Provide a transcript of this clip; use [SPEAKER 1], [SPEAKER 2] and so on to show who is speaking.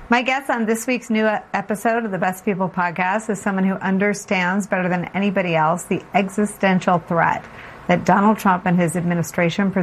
[SPEAKER 1] My guest on this week's new episode of the Best People podcast is someone who understands better than anybody else the existential threat that Donald Trump and his administration